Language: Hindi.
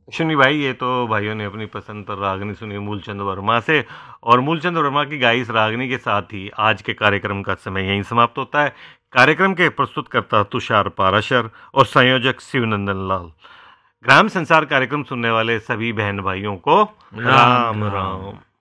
सुनी भाई, ये तो भाइयों ने अपनी पसंद पर रागनी सुनी मूलचंद वर्मा से। और मूलचंद वर्मा की गाई इस रागनी के साथ ही आज के कार्यक्रम का समय यहीं समाप्त होता है। कार्यक्रम के प्रस्तुतकर्ता तुषार पाराशर और संयोजक शिवनंदन लाल। ग्राम संसार कार्यक्रम सुनने वाले सभी बहन भाइयों को राम राम राम। राम।